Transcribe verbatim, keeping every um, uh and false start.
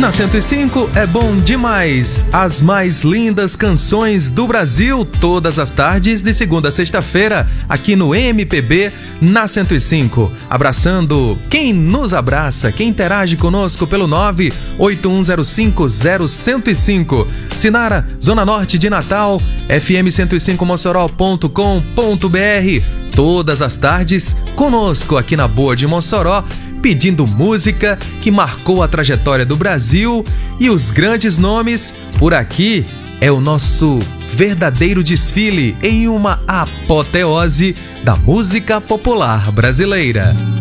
Na cento e cinco é bom demais. As mais lindas canções do Brasil, todas as tardes, de segunda a sexta-feira, aqui no M P B, na cento e cinco. Abraçando quem nos abraça, quem interage conosco pelo nove oito um zero cinco zero zero zero cinco. Sinara, Zona Norte de Natal, f m cento e cinco mossoró ponto com ponto b r. Todas as tardes, conosco aqui na Boa de Mossoró, pedindo música que marcou a trajetória do Brasil e os grandes nomes. Por aqui é o nosso verdadeiro desfile em uma apoteose da música popular brasileira.